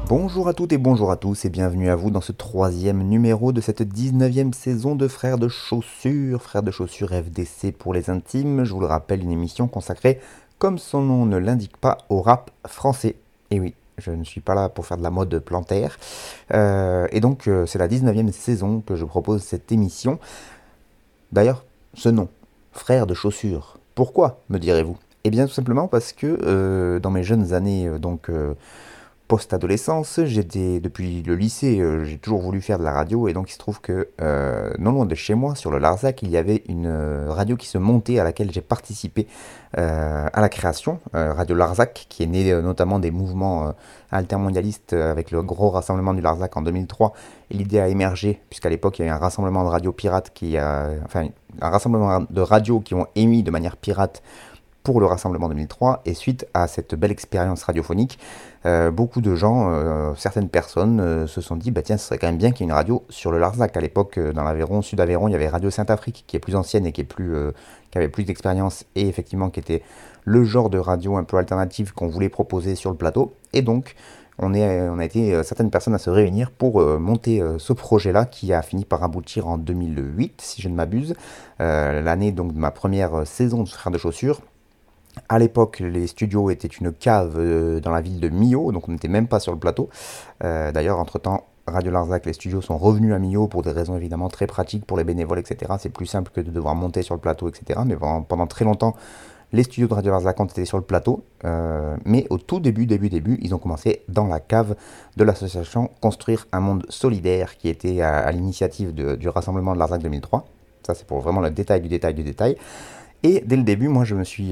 Bonjour à toutes et bonjour à tous et bienvenue à vous dans ce troisième numéro de cette 19e saison de Frères de Chaussures. Frères de Chaussures FDC pour les intimes, je vous le rappelle, une émission consacrée, comme son nom ne l'indique pas, au rap français. Et oui, je ne suis pas là pour faire de la mode plantaire. Et donc c'est la 19e saison que je propose cette émission. D'ailleurs, ce nom, Frères de Chaussures, pourquoi me direz-vous? Eh bien tout simplement parce que dans mes jeunes années, post-adolescence, j'étais depuis le lycée, j'ai toujours voulu faire de la radio et donc il se trouve que non loin de chez moi, sur le Larzac, il y avait une radio qui se montait à laquelle j'ai participé à la création, Radio Larzac, qui est née notamment des mouvements altermondialistes avec le gros rassemblement du Larzac en 2003. Et l'idée a émergé puisqu'à l'époque il y a eu un rassemblement de radio pirates enfin un rassemblement de radios qui ont émis de manière pirate pour le rassemblement 2003. Et suite à cette belle expérience radiophonique, beaucoup de gens, certaines personnes se sont dit, bah tiens, ce serait quand même bien qu'il y ait une radio sur le Larzac. À l'époque, dans l'Aveyron, Sud-Aveyron, il y avait Radio Saint-Afrique, qui est plus ancienne et qui avait plus d'expérience, et effectivement qui était le genre de radio un peu alternative qu'on voulait proposer sur le plateau. Et donc, on a été certaines personnes à se réunir pour monter ce projet-là qui a fini par aboutir en 2008, si je ne m'abuse, l'année donc de ma première saison de Frères de Chaussures. À l'époque, les studios étaient une cave dans la ville de Millau, donc on n'était même pas sur le plateau. D'ailleurs, entre-temps, Radio Larzac, les studios sont revenus à Millau pour des raisons évidemment très pratiques pour les bénévoles, etc. C'est plus simple que de devoir monter sur le plateau, etc. Mais pendant très longtemps, les studios de Radio Larzac ont été sur le plateau. Mais au tout début, ils ont commencé dans la cave de l'association Construire un monde solidaire, qui était à l'initiative du rassemblement de Larzac 2003. Ça, c'est pour vraiment le détail du détail du détail. Et dès le début, moi,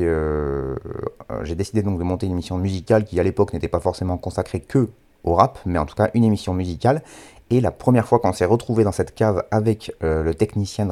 j'ai décidé donc de monter une émission musicale qui, à l'époque, n'était pas forcément consacrée que au rap, mais en tout cas une émission musicale. Et la première fois qu'on s'est retrouvé dans cette cave avec le technicien